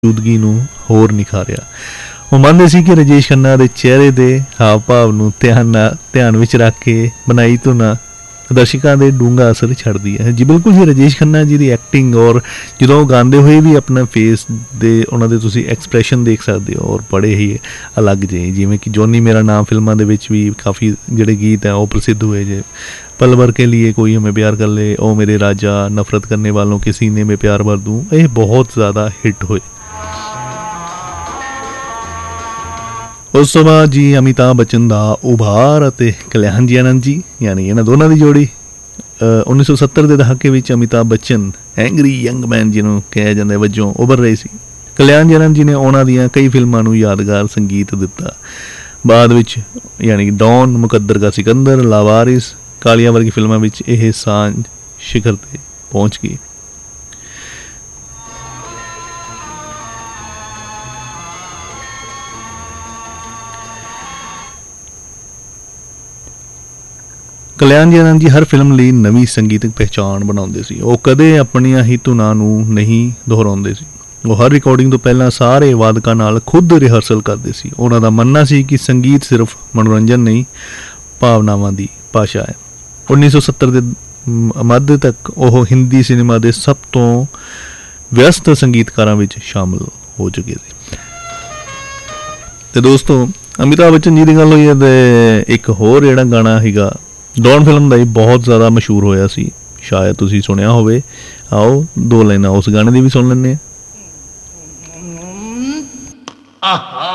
ਮੌਜੂਦਗੀ ਨੂੰ ਹੋਰ ਨਿਖਾਰਿਆ। ਉਹ ਮੰਨਦੇ ਸੀ ਕਿ ਰਾਜੇਸ਼ ਖੰਨਾ ਦੇ ਚਿਹਰੇ ਦੇ ਹਾਵ ਭਾਵ ਨੂੰ ਧਿਆਨ ਵਿੱਚ ਰੱਖ ਕੇ ਬਣਾਈ ਧੁਨ ਦਰਸ਼ਕਾਂ ਦੇ ਡੂੰਘਾ ਅਸਰ ਛੱਡਦੀ ਹੈ। ਜੀ ਬਿਲਕੁਲ ਜੀ, ਰਾਜੇਸ਼ ਖੰਨਾ ਜੀ ਦੀ ਐਕਟਿੰਗ ਔਰ ਜਦੋਂ ਉਹ ਗਾਉਂਦੇ ਹੋਏ ਵੀ ਆਪਣਾ ਫੇਸ ਦੇ ਉਹਨਾਂ ਦੇ ਤੁਸੀਂ ਐਕਸਪ੍ਰੈਸ਼ਨ ਦੇਖ ਸਕਦੇ ਹੋ ਔਰ ਬੜੇ ਹੀ ਅਲੱਗ ਜੇ, ਜਿਵੇਂ ਕਿ ਜੋਨੀ ਮੇਰਾ ਨਾਮ ਫਿਲਮਾਂ ਦੇ ਵਿੱਚ ਵੀ ਕਾਫੀ ਜਿਹੜੇ ਗੀਤ ਹੈ ਉਹ ਪ੍ਰਸਿੱਧ ਹੋਏ ਜੇ। पल भर के लिए कोई हमें प्यार कर ले, ओ मेरे राजा, नफरत करने वालों के सीने में प्यार भर दूं, ये बहुत ज़्यादा हिट होए। उस तो बाद जी अमिताभ बच्चन का उभार ਅਤੇ कल्याण जी आनंद जी, यानी इन्हां दोनों की जोड़ी 1970 के दहाके में Amitabh Bachchan angry young man जिन्हों कहा जाता है वजों उभर रहे सी। कल्याण जी आनंद जी ने उन्हां दियां कई फिल्मां नूं यादगार संगीत दिता। बाद विच यानी डॉन, मुकद्दर का सिकंदर, लावारिस, कालिया वर्गी फिल्मों में यह सांझ शिखर ते पहुँच गई। कल्याण जी आनंद जी हर फिल्म ਲਈ ਨਵੀਂ ਸੰਗੀਤਕ ਪਹਿਚਾਣ ਬਣਾਉਂਦੇ ਸੀ। ਉਹ ਕਦੇ ਆਪਣੀਆਂ ਹੀ ਧੁਨਾਂ ਨੂੰ ਨਹੀਂ ਦੁਹਰਾਉਂਦੇ ਸੀ। ਉਹ ਹਰ ਰਿਕਾਰਡਿੰਗ ਤੋਂ ਪਹਿਲਾਂ ਸਾਰੇ ਵਾਦਕਾਂ ਨਾਲ ਖੁਦ ਰਿਹਰਸਲ ਕਰਦੇ ਸੀ। ਉਹਨਾਂ ਦਾ ਮੰਨਣਾ ਸੀ ਕਿ ਸੰਗੀਤ ਸਿਰਫ ਮਨੋਰੰਜਨ ਨਹੀਂ, ਭਾਵਨਾਵਾਂ ਦੀ ਭਾਸ਼ਾ ਹੈ। 1970 ਦੇ ਮੱਧ ਤੱਕ ਉਹ ਹਿੰਦੀ ਸਿਨੇਮਾ ਦੇ ਸਭ ਤੋਂ ਵਿਅਸਤ ਸੰਗੀਤਕਾਰਾਂ ਵਿੱਚ ਸ਼ਾਮਲ ਹੋ ਚੁੱਕੇ ਸੀ। ਤੇ ਦੋਸਤੋ, ਅਮਿਤਾਭ ਬੱਚਨ ਜੀ ਦੀ ਗੱਲ ਹੋਈ ਹੈ ਤੇ ਇੱਕ ਹੋਰ ਜਿਹੜਾ ਗਾਣਾ ਸੀਗਾ ਡੌਨ ਫਿਲਮ ਦਾ ਹੀ ਬਹੁਤ ਜ਼ਿਆਦਾ ਮਸ਼ਹੂਰ ਹੋਇਆ ਸੀ, ਸ਼ਾਇਦ ਤੁਸੀਂ ਸੁਣਿਆ ਹੋਵੇ। ਆਓ ਦੋ ਲਾਈਨਾਂ ਉਸ ਗਾਣੇ ਦੀ ਵੀ ਸੁਣ ਲੈਂਦੇ ਹਾਂ।